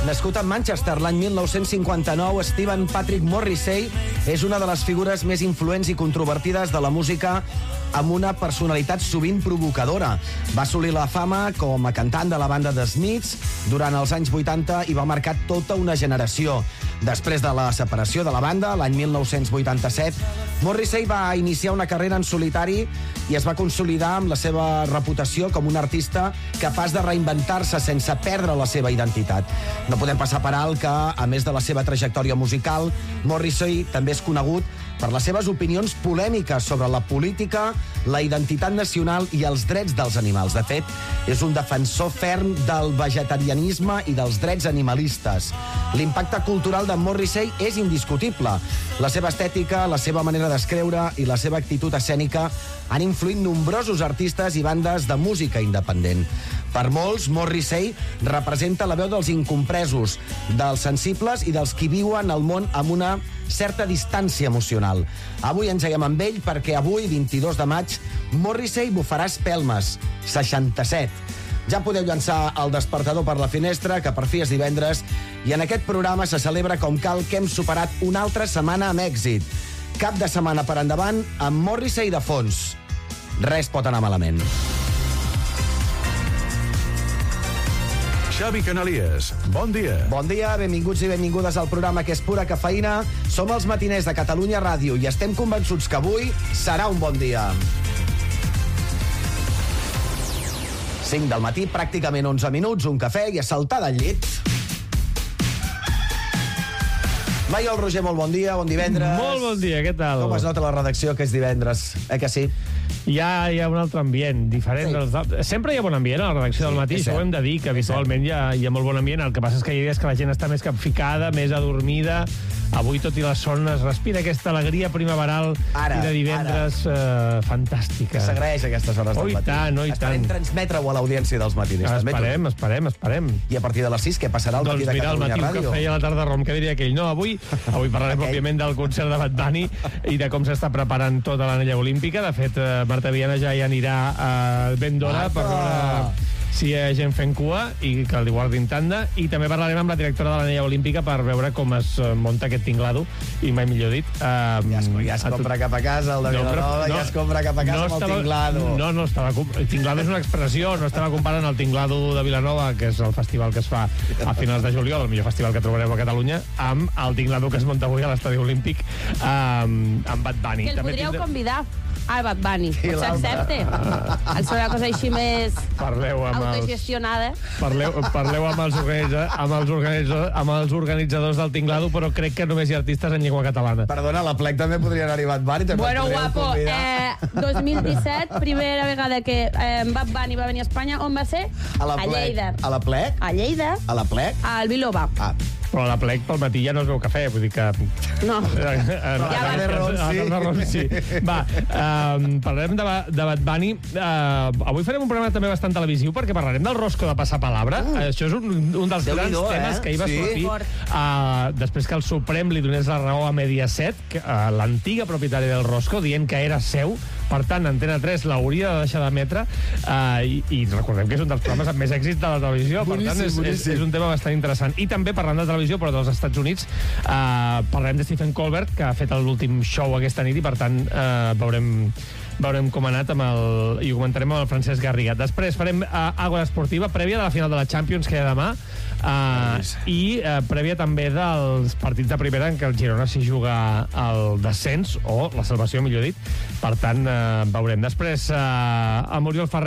Nascut a Manchester l'any 1959, Stephen Patrick Morrissey és una de les figures més influents i controvertides de la música, amb una personalitat sovint provocadora. Va assolir la fama com a cantant de la banda The Smiths durant els anys 80 i va marcar tota una generació. Després de la separació de la banda, l'any 1987, Morrissey va iniciar una carrera en solitari i es va consolidar amb la seva reputació com un artista capaç de reinventar-se sense perdre la seva identitat. No podem passar per alt que, a més de la seva trajectòria musical, Morrissey també és conegut per les seves opinions polèmiques sobre la política, la identitat nacional i els drets dels animals. De fet, és un defensor ferm del vegetarianisme i dels drets animalistes. L'impacte cultural de Morrissey és indiscutible. La seva estètica, la seva manera d'escriure i la seva actitud escènica han influït nombrosos artistes i bandes de música independent. Per molts, Morrissey representa la veu dels incompresos, dels sensibles i dels qui viuen el món amb una certa distància emocional. Avui engeguem amb ell perquè avui, 22 de maig, Morrissey bufarà espelmes, 67. Ja podeu llançar el despertador per la finestra, que per fi és divendres, i en aquest programa se celebra com cal que hem superat una altra setmana amb èxit. Cap de setmana per endavant amb Morrissey de fons. Res pot anar malament. Xavi Canalies, bon dia. Bon dia, benvinguts i benvingudes al programa que és pura cafeïna. Som els matiners de Catalunya Ràdio i estem convençuts que avui serà un bon dia. 5 del matí, pràcticament 11 minuts, un cafè i a saltar del llit. Maiol Roger, molt bon dia, bon divendres. Molt bon dia, què tal? Com es nota la redacció que és divendres? Que sí? Hi ha un altre ambient, diferent. Sí. Sempre hi ha bon ambient a la redacció del matí, això ho hem de dir, que habitualment hi ha molt bon ambient. El que passa és que hi ha dies que la gent està més capficada, més adormida. Avui, tot i la son, es respira aquesta alegria primaveral i de divendres fantàstica. Que s'agraeix aquestes hores del matí. Oh, i tant. Esperem transmetre-ho a l'audiència dels matiners. Esperem. I a partir de les 6, què passarà al matí de Catalunya Ràdio? Doncs mira, al matí un cafè i a la tarda rom, què diria aquell? No, avui parlarem, òbviament, del concert de Bad Bunny i de com s'està preparant tota l'anella olímpica. De fet, Marta Viana ja hi anirà ben d'hora per veure si hi ha gent fent cua i que li guardin tanda. I també parlarem amb la directora de l'anella olímpica per veure com es munta aquest tinglado, i mai millor dit. Ja es compra cap a casa, el de Vilanova, ja es compra cap a casa amb el tinglado. Tinglado és una expressió, no estava comparant el tinglado de Vilanova, que és el festival que es fa a finals de juliol, el millor festival que trobareu a Catalunya, amb el tinglado que es munta avui a l'Estadi Olímpic amb Bad Bunny. Que el podríeu convidar al Bad Bunny, potser accepte. El serà una cosa així més autogestionada. Parleu amb els organitzadors del tinglado, però crec que només hi ha artistes en llengua catalana. Perdona, la Plec també podria anar-hi Bad Bunny. Bueno, guapo, 2017, primera vegada que Bad Bunny va venir a Espanya, on va ser? A Lleida. A la Plec? A Lleida. A la Plec? Al Biloba. Però a la Plec pel matí ja no es veu cafè, vull dir que... No. Sí. Va, parlarem de Bad Bunny. Avui farem un programa també bastant televisiu perquè parlarem del rosco de passapalabra. Això és un dels grans temes que hi va sortir després que el Suprem li donés la raó a Mediaset, l'antiga propietària del rosco, dient que era seu. Per tant, Antena 3 l'hauria de deixar d'emetre i recordem que és un dels programes amb més èxit de la televisió. Per tant, és un tema bastant interessant. I també parlant de televisió, però dels Estats Units, parlarem de Stephen Colbert, que ha fet l'últim show aquesta nit, i per tant veurem com ha anat i ho comentarem amb el Francesc Garriga. Després farem Àgora Esportiva, prèvia de la final de la Champions, que hi ha demà, i prèvia també dels partits de primera en què el Girona s'hi juga el descens, o la salvació, millor dit. Per tant, veurem. Després, a Muriel Ferrer